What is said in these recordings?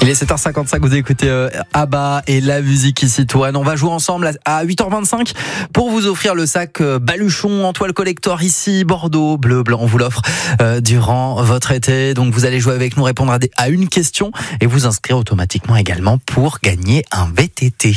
Il est 7h55, vous écoutez ABBA et la musique ici Touraine. On va jouer ensemble à 8h25 pour vous offrir le sac Baluchon en toile collector ici, Bordeaux, bleu, blanc. On vous l'offre durant votre été. Donc vous allez jouer avec nous, répondre à une question et vous inscrire automatiquement également pour gagner un VTT.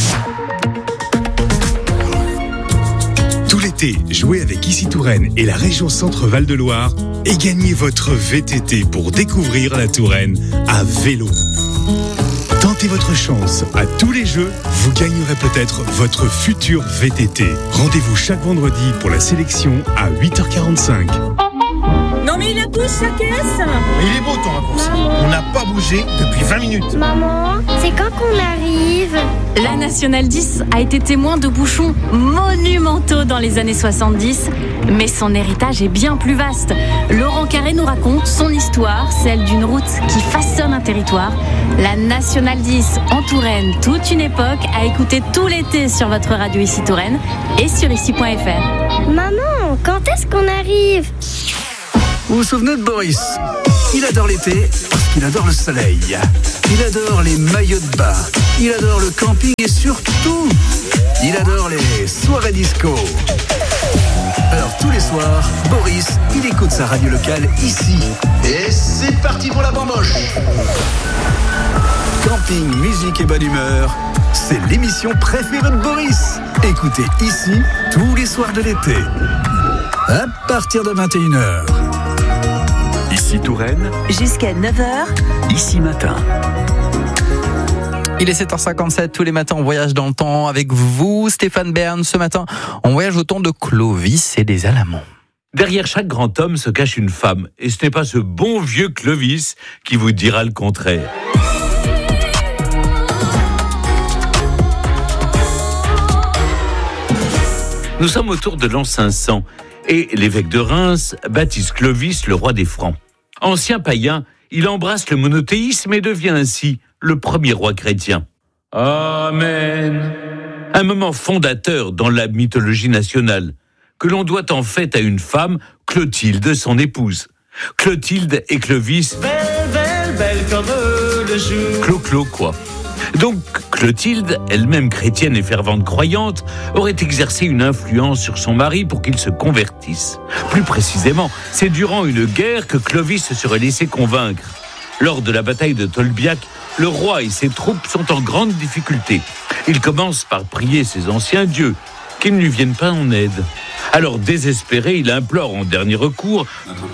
Tout l'été, jouez avec Ici Touraine et la région Centre-Val de Loire et gagnez votre VTT pour découvrir la Touraine à vélo. Tentez votre chance à tous les jeux, vous gagnerez peut-être votre futur VTT. Rendez-vous chaque vendredi pour la sélection à 8h45. Non mais il a tous sa caisse. Il est beau ton raccourci. On n'a pas bougé depuis 20 minutes. Maman, c'est quand qu'on arrive ? La Nationale 10 a été témoin de bouchons monumentaux dans les années 70, mais son héritage est bien plus vaste. Laurent Carré nous raconte son histoire, celle d'une route qui façonne un territoire. La Nationale 10 en Touraine, toute une époque à écouter tout l'été sur votre radio Ici Touraine et sur ici.fr. Maman, quand est-ce qu'on arrive ? Vous vous souvenez de Boris ? Il adore l'été parce qu'il adore le soleil. Il adore les maillots de bain. Il adore le camping et surtout, il adore les soirées disco. Alors tous les soirs, Boris, il écoute sa radio locale ici. Et c'est parti pour la bamboche. Camping, musique et bonne humeur, c'est l'émission préférée de Boris. Écoutez ici tous les soirs de l'été. À partir de 21h. Ici Touraine, Jusqu'à 9h, Ici Matin. Il est 7h57, tous les matins on voyage dans le temps avec vous, Stéphane Bern. Ce matin, on voyage au temps de Clovis et des Alamans. Derrière chaque grand homme se cache une femme. Et ce n'est pas ce bon vieux Clovis qui vous dira le contraire. Nous sommes autour de l'an 500 et l'évêque de Reims baptise Clovis le roi des Francs. Ancien païen, il embrasse le monothéisme et devient ainsi le premier roi chrétien. Amen. Un moment fondateur dans la mythologie nationale, que l'on doit en fait à une femme, Clotilde, son épouse. Clotilde et Clovis, belle comme le jour. Clo-clo, quoi. Donc, Clotilde, elle-même chrétienne et fervente croyante, aurait exercé une influence sur son mari pour qu'il se convertisse. Plus précisément, c'est durant une guerre que Clovis se serait laissé convaincre. Lors de la bataille de Tolbiac, le roi et ses troupes sont en grande difficulté. Il commence par prier ses anciens dieux, qui ne lui viennent pas en aide. Alors, désespéré, il implore en dernier recours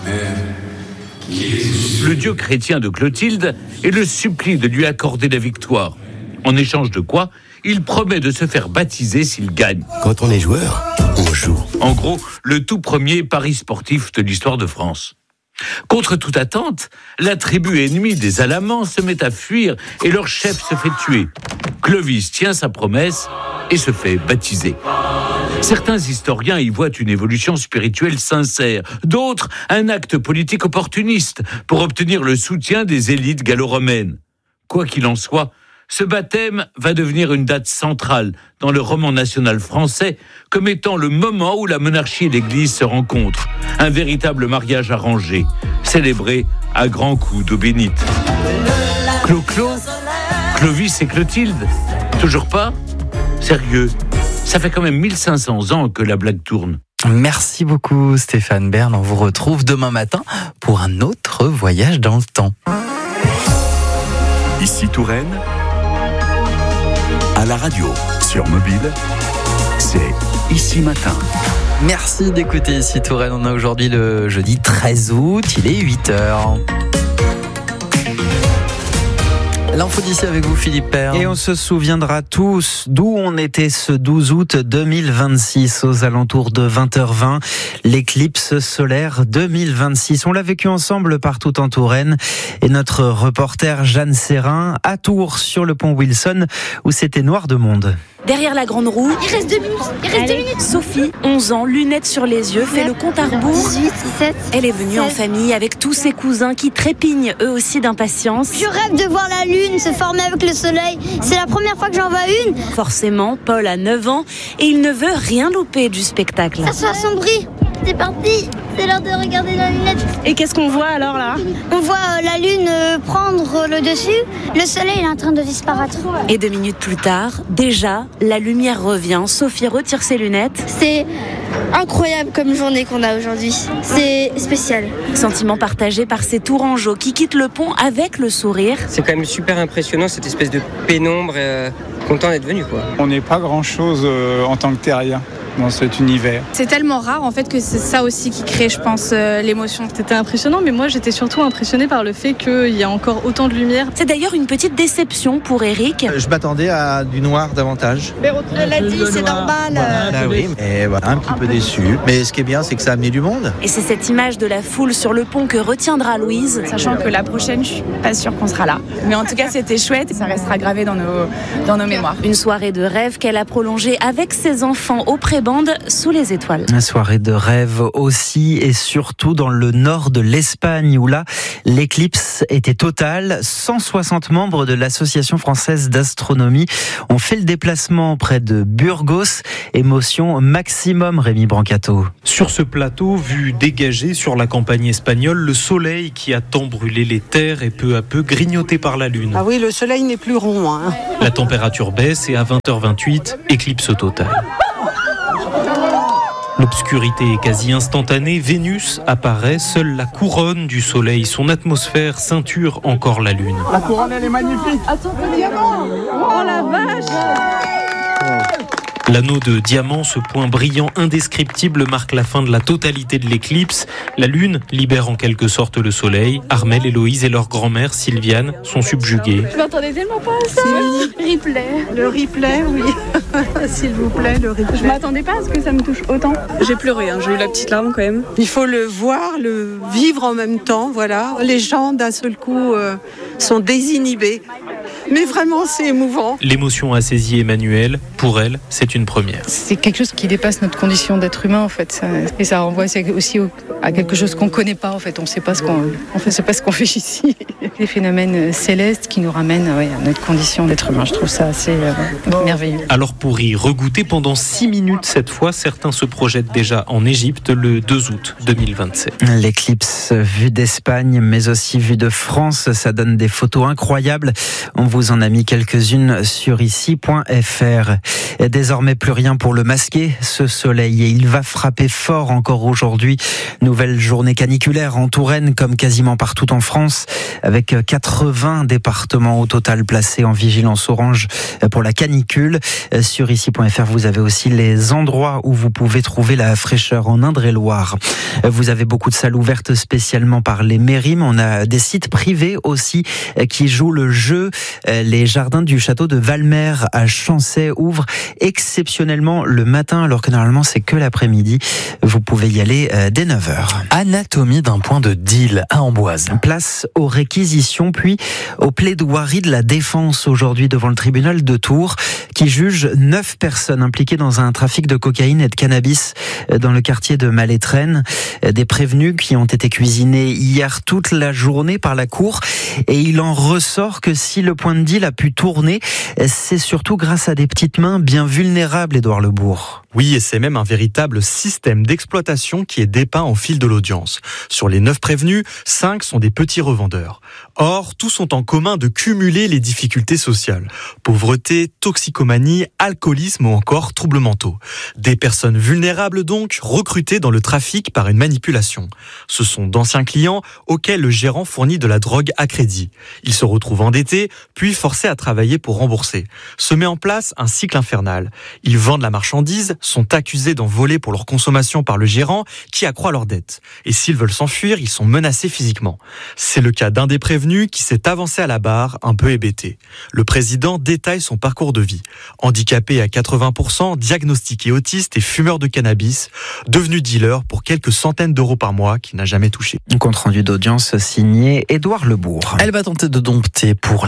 le dieu chrétien de Clotilde et le supplie de lui accorder la victoire. En échange de quoi, il promet de se faire baptiser s'il gagne. Quand on est joueur, on joue. En gros, le tout premier pari sportif de l'histoire de France. Contre toute attente, la tribu ennemie des Alamans se met à fuir et leur chef se fait tuer. Clovis tient sa promesse et se fait baptiser. Certains historiens y voient une évolution spirituelle sincère, d'autres un acte politique opportuniste pour obtenir le soutien des élites gallo-romaines. Quoi qu'il en soit, ce baptême va devenir une date centrale dans le roman national français comme étant le moment où la monarchie et l'Église se rencontrent. Un véritable mariage arrangé, célébré à grands coups d'eau bénite. Clo-clo, Clovis et Clotilde, toujours pas ? Sérieux, ça fait quand même 1500 ans que la blague tourne. Merci beaucoup Stéphane Bern, on vous retrouve demain matin pour un autre voyage dans le temps. Ici Touraine, à la radio, sur mobile, c'est Ici Matin. Merci d'écouter Ici Touraine, on a aujourd'hui le jeudi 13 août, il est 8h. L'info d'ici avec vous Philippe Père. Et on se souviendra tous d'où on était ce 12 août 2026 aux alentours de 20h20. L'éclipse solaire 2026. On l'a vécu ensemble partout en Touraine et notre reporter Jeanne Serrin à Tours sur le pont Wilson où c'était noir de monde. Derrière la grande roue, Il reste 2 minutes. Sophie, 11 ans, lunettes sur les yeux, fait le compte à rebours. 18, 17. Elle est venue en famille avec tous ses cousins qui trépignent eux aussi d'impatience. Je rêve de voir la lune se former avec le soleil. C'est la première fois que j'en vois une. Forcément, Paul a 9 ans et il ne veut rien louper du spectacle. Ça s'assombrit. C'est parti. C'est l'heure de regarder la lunette. Et qu'est-ce qu'on voit alors là? On voit la lune prendre le dessus. Le soleil est en train de disparaître. Et 2 minutes plus tard, déjà, la lumière revient. Sophie retire ses lunettes. C'est incroyable comme journée qu'on a aujourd'hui. C'est spécial. Sentiment partagé par ces Tourangeaux qui quittent le pont avec le sourire. C'est quand même super impressionnant cette espèce de pénombre. Content d'être venu quoi. On n'est pas grand chose en tant que terrien dans cet univers. C'est tellement rare en fait que c'est ça aussi qui crée, je pense, l'émotion. C'était impressionnant, mais moi j'étais surtout impressionnée par le fait qu'il y a encore autant de lumière. C'est d'ailleurs une petite déception pour Eric. Je m'attendais à du noir davantage. Mais on te l'a dit, c'est normal. Voilà, oui, et voilà, un petit peu déçu. Mais ce qui est bien, c'est que ça a amené du monde. Et c'est cette image de la foule sur le pont que retiendra Louise. Sachant que la prochaine, je suis pas sûre qu'on sera là. Mais en tout cas, c'était chouette et ça restera gravé dans nos mémoires. Une soirée de rêve qu'elle a prolongée avec ses enfants au prébande sous les étoiles. Une soirée de rêve aussi et surtout dans le nord de l'Espagne où là, l'éclipse était totale. 160 membres de l'Association française d'astronomie ont fait le déplacement près de Burgos. Émotion maximum, Rémi Brancato. Sur ce plateau, vue dégagée sur la campagne espagnole, le soleil qui a tant brûlé les terres est peu à peu grignoté par la lune. Ah oui, le soleil n'est plus rond. La température baisse et à 20h28, éclipse totale. L'obscurité est quasi instantanée, Vénus apparaît, seule la couronne du soleil, son atmosphère ceinture encore la lune. La couronne, elle est magnifique. Attends, le diamant. Oh la vache. L'anneau de diamant, ce point brillant indescriptible, marque la fin de la totalité de l'éclipse. La lune libère en quelque sorte le soleil. Armelle, Héloïse et leur grand-mère, Sylviane, sont subjuguées. Je m'attendais tellement pas à ça. Replay. Le replay, oui. S'il vous plaît, le replay. Je m'attendais pas à ce que ça me touche autant. J'ai pleuré, j'ai eu la petite larme quand même. Il faut le voir, le vivre en même temps, voilà. Les gens, d'un seul coup, sont désinhibés. Mais vraiment, c'est émouvant. L'émotion a saisi Emmanuelle. Pour elle, c'est une première. C'est quelque chose qui dépasse notre condition d'être humain, en fait. Et ça renvoie aussi à quelque chose qu'on ne connaît pas, en fait. On ne sait pas ce qu'on fait ici. Des phénomènes célestes qui nous ramènent à notre condition d'être humain. Je trouve ça assez merveilleux. Alors pour y regoûter pendant 6 minutes cette fois, certains se projettent déjà en Égypte le 2 août 2027. L'éclipse vue d'Espagne, mais aussi vue de France, ça donne des photos incroyables. On vous en a mis quelques-unes sur ici.fr. Désormais, plus rien pour le masquer, ce soleil. Et il va frapper fort encore aujourd'hui. Nouvelle journée caniculaire en Touraine, comme quasiment partout en France, avec 80 départements au total placés en vigilance orange pour la canicule. Sur ici.fr, vous avez aussi les endroits où vous pouvez trouver la fraîcheur en Indre-et-Loire. Vous avez beaucoup de salles ouvertes spécialement par les mairies, mais on a des sites privés aussi qui jouent le jeu. Les jardins du château de Valmer à Chancey ouvrent exceptionnellement le matin, alors que normalement c'est que l'après-midi. Vous pouvez y aller dès 9h. Anatomie d'un point de deal à Amboise. Place aux réquisitions, puis aux plaidoiries de la défense aujourd'hui devant le tribunal de Tours, qui juge 9 personnes impliquées dans un trafic de cocaïne et de cannabis dans le quartier de Malétraine. Des prévenus qui ont été cuisinés hier toute la journée par la cour. Et il en ressort que si le point de deal a pu tourner, c'est surtout grâce à des petites mains bien vulnérables, Édouard Lebourg. Oui, et c'est même un véritable système d'exploitation qui est dépeint au fil de l'audience. Sur les 9 prévenus, 5 sont des petits revendeurs. Or, tous ont en commun de cumuler les difficultés sociales. Pauvreté, toxicomanie, alcoolisme ou encore troubles mentaux. Des personnes vulnérables donc, recrutées dans le trafic par une manipulation. Ce sont d'anciens clients auxquels le gérant fournit de la drogue à crédit. Ils se retrouvent endettés, puis forcés à travailler pour rembourser. Se met en place un cycle infernal. Ils vendent la marchandise, sont accusés d'en voler pour leur consommation par le gérant qui accroît leurs dettes. Et s'ils veulent s'enfuir, ils sont menacés physiquement. C'est le cas d'un des prévenus qui s'est avancé à la barre, un peu hébété. Le président détaille son parcours de vie. Handicapé à 80%, diagnostiqué autiste et fumeur de cannabis, devenu dealer pour quelques centaines d'euros par mois qu'il n'a jamais touché. Compte rendu d'audience signé Édouard Lebourg. Elle va tenter de dompter pour la première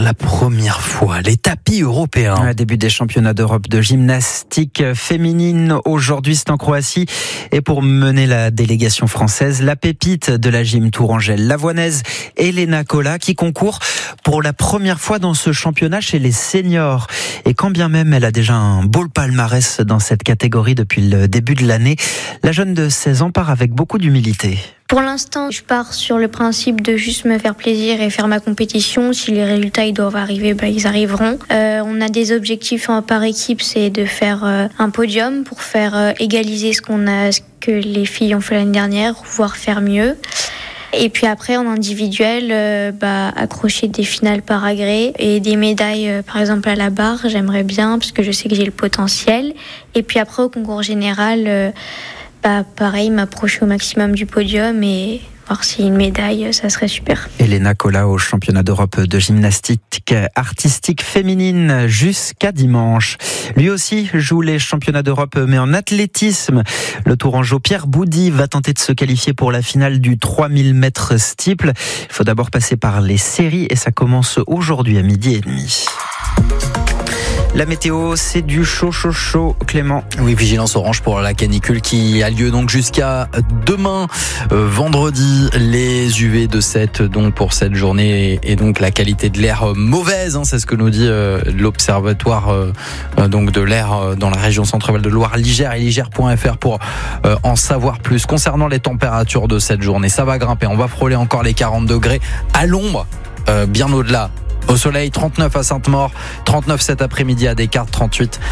première fois les tapis européens. Début des championnats d'Europe de gymnastique féminine. Aujourd'hui, c'est en Croatie. Et pour mener la délégation française, la pépite de la gym tourangelle lavoinaise, Elena Kola, qui concourt pour la première fois dans ce championnat chez les seniors. Et quand bien même elle a déjà un beau palmarès dans cette catégorie depuis le début de l'année, la jeune de 16 ans part avec beaucoup d'humilité. Pour l'instant, je pars sur le principe de juste me faire plaisir et faire ma compétition. Si les résultats ils doivent arriver, ils arriveront. On a des objectifs par équipe, c'est de faire un podium pour faire égaliser ce que les filles ont fait l'année dernière, voire faire mieux. Et puis après, en individuel, accrocher des finales par agrès et des médailles, par exemple à la barre, j'aimerais bien, parce que je sais que j'ai le potentiel. Et puis après, au concours général, pareil, m'approcher au maximum du podium et voir si une médaille, ça serait super. Elena Kola au championnat d'Europe de gymnastique artistique féminine jusqu'à dimanche. Lui aussi joue les championnats d'Europe, mais en athlétisme. Le tourangeau Pierre Boudy va tenter de se qualifier pour la finale du 3000 mètres steeple. Il faut d'abord passer par les séries et ça commence aujourd'hui à 12h30. La météo, c'est du chaud, Clément. Oui, vigilance orange pour la canicule qui a lieu donc jusqu'à demain, vendredi. Les UV de 7 donc pour cette journée et donc la qualité de l'air mauvaise, c'est ce que nous dit l'observatoire donc de l'air dans la région Centre-Val de Loire, l'IGER et l'IGER.fr pour en savoir plus. Concernant les températures de cette journée, ça va grimper, on va frôler encore les 40 degrés à l'ombre, bien au-delà. Au soleil, 39 à Sainte-Maure, 39 cet après-midi à Descartes, 38